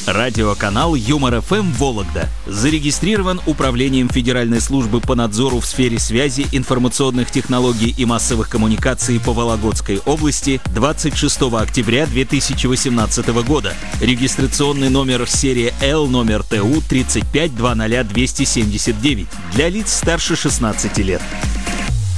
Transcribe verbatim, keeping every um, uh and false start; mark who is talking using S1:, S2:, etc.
S1: Радиоканал Юмор-эф эм Вологда зарегистрирован Управлением Федеральной службы по надзору в сфере связи, информационных технологий и массовых коммуникаций по Вологодской области двадцать шестого октября две тысячи восемнадцатого года. Регистрационный номер серия Л номер ТУ тридцать пять двадцать ноль двести семьдесят девять для лиц старше шестнадцати лет.